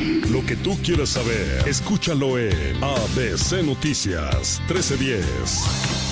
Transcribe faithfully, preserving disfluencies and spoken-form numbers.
Lo que tú quieres saber, escúchalo en A B C Noticias trece diez.